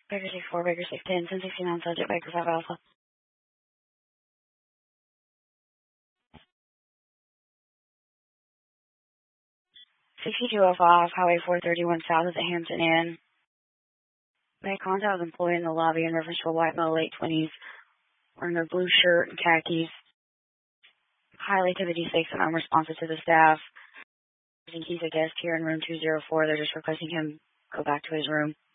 Baker 64, Baker 610, 1069, subject Baker 5 Alpha. 6205, Highway 431 South at the Hampton Inn. Made contact with employee in the lobby in reference to a white male, late 20s, wearing a blue shirt and khakis. Highly activity 6 and unresponsive to the staff. I think he's a guest here in room 204. They're just requesting him go back to his room.